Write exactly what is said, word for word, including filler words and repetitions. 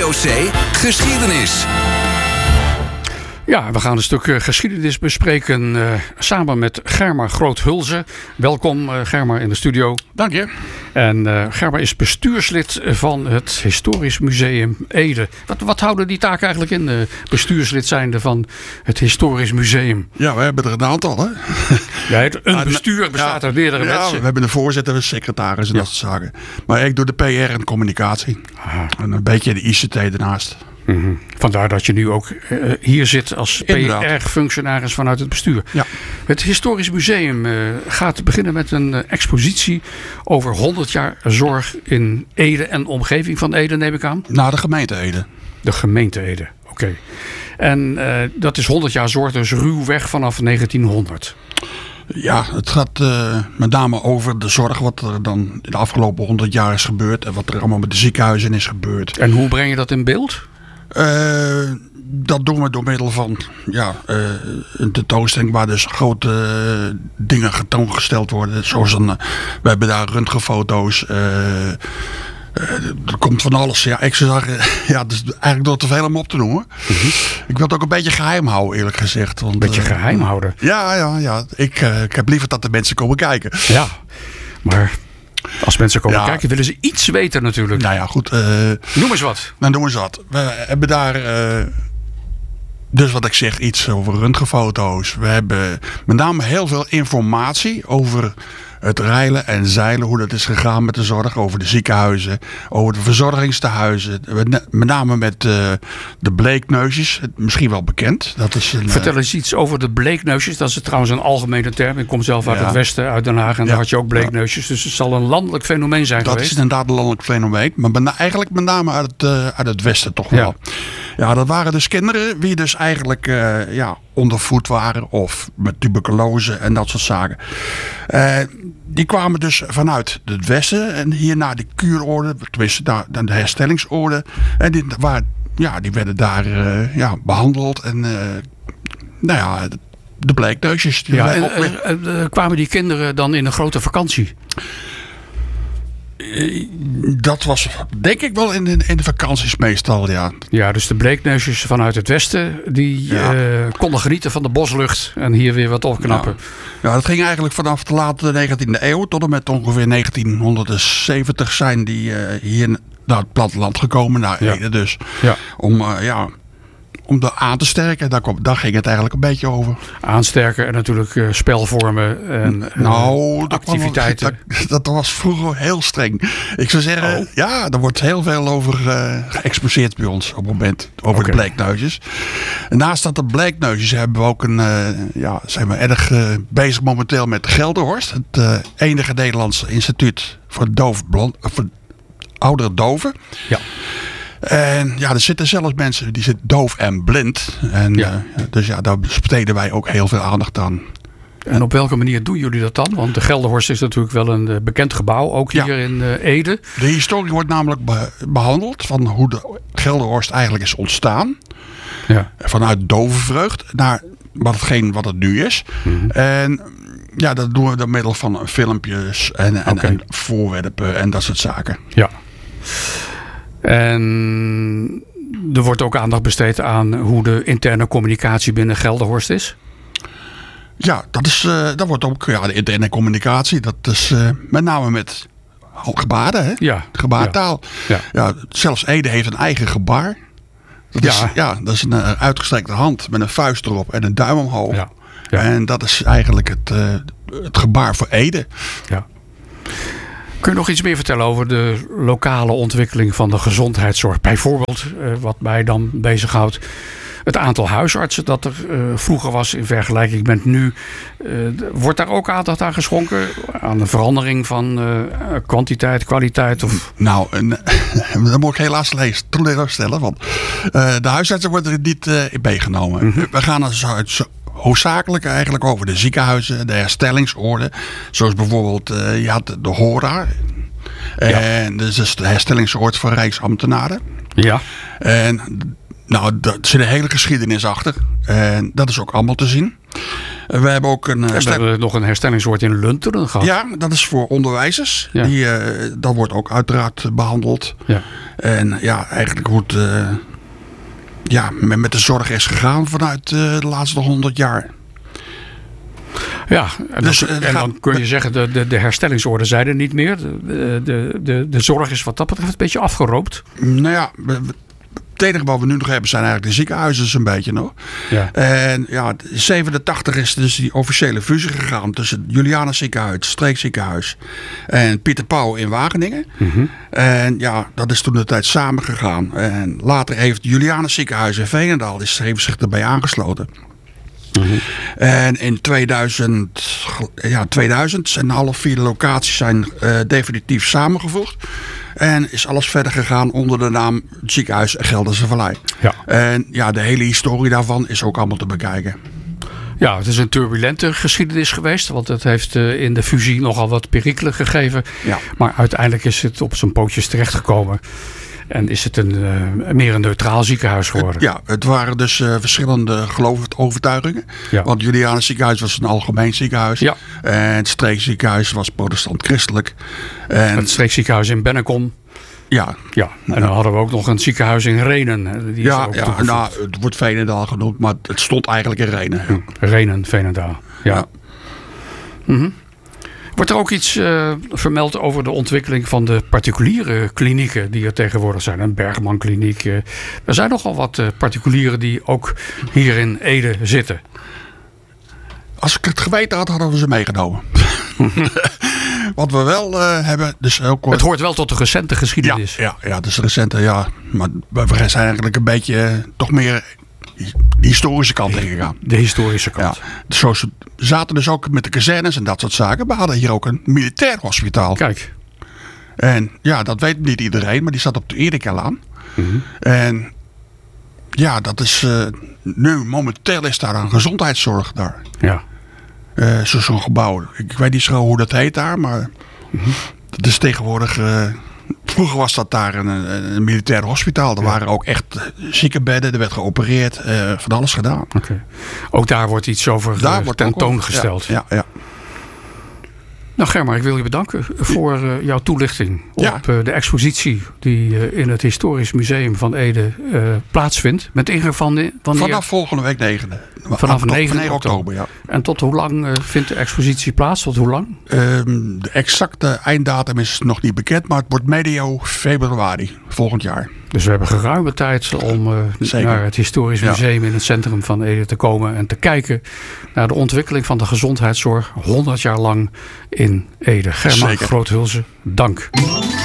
V O C Geschiedenis. Ja, we gaan een stuk uh, geschiedenis bespreken uh, samen met Germa Groot-Hulze. Welkom uh, Germa in de studio. Dank je. En uh, Germa is bestuurslid van het Historisch Museum Ede. Wat, wat houden die taken eigenlijk in, uh, bestuurslid zijnde van het Historisch Museum? Ja, we hebben er een aantal, hè? Ja, het, een bestuur bestaat ja, uit meerdere ja, mensen. We hebben de voorzitter, de secretaris en ja. dat soort zaken. Maar ik doe de P R en communicatie. Aha. En een beetje de I C T ernaast. Mm-hmm. Vandaar dat je nu ook uh, hier zit als P R-functionaris vanuit het bestuur. Ja. Het Historisch Museum uh, gaat beginnen met een uh, expositie over honderd jaar zorg in Ede en omgeving van Ede, neem ik aan. Nou, de gemeente Ede. De gemeente Ede, oké. Okay. En uh, dat is honderd jaar zorg, dus ruwweg vanaf negentienhonderd. Ja, het gaat uh, met name over de zorg wat er dan in de afgelopen honderd jaar is gebeurd. En wat er allemaal met de ziekenhuizen is gebeurd. En hoe breng je dat in beeld? Uh, dat doen we door middel van ja, uh, een tentoonstelling waar dus grote uh, dingen getoongesteld worden. Zoals een, uh, we hebben daar röntgenfoto's. Uh, uh, er komt van alles. Ja, ik zou zeggen, ja, het is eigenlijk door te veel om op te noemen. Mm-hmm. Ik wil het ook een beetje geheim houden, eerlijk gezegd. Want, een beetje uh, geheim houden? Ja, ja, ja. Ik, uh, ik heb liever dat de mensen komen kijken. Ja, maar als mensen komen ja. kijken, willen ze iets weten natuurlijk. Nou ja, goed. Uh, noem eens wat. Nou, noem eens wat. We hebben daar, uh, dus wat ik zeg, iets over röntgenfoto's. We hebben met name heel veel informatie over het reilen en zeilen. Hoe dat is gegaan met de zorg. Over de ziekenhuizen. Over de verzorgingstehuizen. Met name met uh, de bleekneusjes. Misschien wel bekend. Dat is een, Vertel eens iets over de bleekneusjes. Dat is trouwens een algemene term. Ik kom zelf uit ja. het westen, uit Den Haag. En ja. daar had je ook bleekneusjes. Dus het zal een landelijk fenomeen zijn dat geweest. Dat is inderdaad een landelijk fenomeen. Maar ben, eigenlijk met name uit het, uh, uit het westen toch wel. Ja. ja, dat waren dus kinderen. Die dus eigenlijk uh, ja, ondervoed waren. Of met tuberculose en dat soort zaken. Uh, Die kwamen dus vanuit het westen en hier naar de kuurorde, tenminste naar de herstellingsorde. En die, waar, ja, die werden daar uh, ja, behandeld. En uh, nou ja, de bleekneusjes. Ja, en, weer... en, uh, kwamen die kinderen dan in een grote vakantie? Dat was denk ik wel in de, in de vakanties meestal, ja. Ja, dus de bleekneusjes vanuit het westen, die ja. uh, konden genieten van de boslucht en hier weer wat opknappen. Ja. ja, dat ging eigenlijk vanaf de late negentiende eeuw tot en met ongeveer negentienhonderdzeventig zijn die uh, hier naar het platteland gekomen, naar Ede ja. dus. Ja. Om, uh, ja... Om dat aan te sterken, daar, kom, daar ging het eigenlijk een beetje over. Aansterken en natuurlijk uh, spelvormen en nou, uh, activiteiten. Dat, dat, dat was vroeger heel streng. Ik zou zeggen, oh. ja, er wordt heel veel over uh, geëxposeerd bij ons op het moment. Over okay. de bleekneusjes. En naast dat de bleekneusjes hebben we ook een, uh, ja, zijn we erg uh, bezig momenteel met Gelderhorst. Het uh, enige Nederlandse instituut voor, doof, blond, voor oudere doven. Ja. En ja, er zitten zelfs mensen die zitten doof en blind. En, ja. uh, dus ja, daar besteden wij ook heel veel aandacht aan. En op welke manier doen jullie dat dan? Want de Gelderhorst is natuurlijk wel een uh, bekend gebouw, ook hier ja. in uh, Ede. De historie wordt namelijk be- behandeld van hoe de Gelderhorst eigenlijk is ontstaan. Ja. Vanuit dovenvreugd naar watgeen wat het nu is. Mm-hmm. En ja, dat doen we door middel van filmpjes en, en, okay. en voorwerpen en dat soort zaken. Ja. En er wordt ook aandacht besteed aan hoe de interne communicatie binnen Gelderhorst is? Ja, dat, is, uh, dat wordt ook ja, de interne communicatie. Dat is uh, met name met gebaren, hè? Ja. Gebaartaal. Ja. Ja. Ja, zelfs Ede heeft een eigen gebaar. Dat, ja. Is, ja, dat is een uh, uitgestrekte hand met een vuist erop en een duim omhoog. Ja. Ja. En dat is eigenlijk het, uh, het gebaar voor Ede. Ja. Kun je nog iets meer vertellen over de lokale ontwikkeling van de gezondheidszorg? Bijvoorbeeld, uh, wat mij dan bezighoudt, het aantal huisartsen dat er uh, vroeger was in vergelijking met nu. Uh, wordt daar ook aandacht aan geschonken? Aan de verandering van uh, kwantiteit, kwaliteit? Of... Nou, uh, dat moet ik helaas lezen, teleurstellen. Want uh, de huisartsen worden er niet uh, in meegenomen. Mm-hmm. We gaan dus uit... hoofdzakelijk eigenlijk over de ziekenhuizen, de herstellingsorde. Zoals bijvoorbeeld, uh, je had de HORA. Ja. En dat is de herstellingsoord voor Rijksambtenaren. Ja. En nou, daar zit een hele geschiedenis achter. En dat is ook allemaal te zien. We hebben ook een... We stel- hebben nog een herstellingsoord in Lunteren gehad. Ja, dat is voor onderwijzers. Ja. Die, uh, dat wordt ook uiteraard behandeld. Ja. En ja, eigenlijk hoe het uh, ja, met, met de zorg is gegaan vanuit uh, de laatste honderd jaar. Ja, en, Dus, dan, uh, en gaat- dan kun je zeggen, de, de, de herstellingsorde zijn er niet meer. De, de, de, de zorg is wat dat betreft een beetje afgeroopt. Nou ja, we- we- het enige wat we nu nog hebben zijn eigenlijk de ziekenhuizen een beetje nog. Ja. En ja, zevenentachtig is dus die officiële fusie gegaan tussen het Julianus ziekenhuis, het streekziekenhuis en Pieter Pauw in Wageningen. Mhm. En ja, dat is toen de tijd samengegaan. En later heeft het Julianus ziekenhuis in Veenendaal is, heeft zich erbij aangesloten. Mhm. En in tweeduizend, ja, tweeduizend zijn alle vier de locaties zijn uh, definitief samengevoegd. En is alles verder gegaan onder de naam het ziekenhuis Gelderse Vallei. Ja. En ja, de hele historie daarvan is ook allemaal te bekijken. Ja, het is een turbulente geschiedenis geweest. Want het heeft uh, in de fusie nogal wat perikelen gegeven. Ja. Maar uiteindelijk is het op zijn pootjes terechtgekomen. En is het een, uh, meer een neutraal ziekenhuis geworden. Ja, het waren dus uh, verschillende geloofsovertuigingen. Ja. Want het Julianus ziekenhuis was een algemeen ziekenhuis. Ja. En het streekziekenhuis was protestant-christelijk. En Het streekziekenhuis in Bennekom. ja, Ja, en dan hadden we ook nog een ziekenhuis in Renen. Die is ja, ook ja toegevoegd. nou, het wordt Veenendaal genoemd, maar het stond eigenlijk in Renen. Ja. Renen, Veenendaal. Ja. Ja. Mhm. Wordt er ook iets uh, vermeld over de ontwikkeling van de particuliere klinieken die er tegenwoordig zijn? Een Bergman kliniek. Uh, er zijn nogal wat uh, particulieren die ook hier in Ede zitten. Als ik het geweten had, hadden we ze meegenomen. Wat we wel uh, hebben, dus ook Het hoort wel tot de recente ja, geschiedenis. ja, ja, dus recente, ja. Maar we zijn eigenlijk een beetje uh, toch meer de historische kant ingegaan. De historische kant. Ja, dus zo ze zaten dus ook met de kazernes en dat soort zaken. We hadden hier ook een militair hospitaal. Kijk. En ja, dat weet niet iedereen, maar die zat op de Erikalaan. Mm-hmm. En ja, dat is uh, nu momenteel is daar een gezondheidszorg daar. Ja. Uh, zo, zo'n gebouw. Ik weet niet zo hoe dat heet daar, maar mm-hmm. dat is tegenwoordig. Uh, vroeger was dat daar een, een militair hospitaal. Er ja. waren ook echt ziekenbedden, er werd geopereerd, uh, van alles gedaan. Okay. Ook daar wordt iets over daar uh, wordt tentoongesteld. Ja, ja, ja. Nou Germa, ik wil je bedanken voor uh, jouw toelichting op ja. uh, de expositie die uh, in het Historisch Museum van Ede uh, plaatsvindt. Met ingang van de, wanneer? Vanaf volgende week negende. Vanaf negen oktober, ja. En tot hoe lang uh, vindt de expositie plaats? Tot hoe lang? Um, de exacte einddatum is nog niet bekend, maar het wordt medio februari volgend jaar. Dus we hebben geruime tijd om uh, naar het Historisch Museum ja. in het centrum van Ede te komen en te kijken naar de ontwikkeling van de gezondheidszorg honderd jaar lang in Ede. Germa Groothulsen, dank.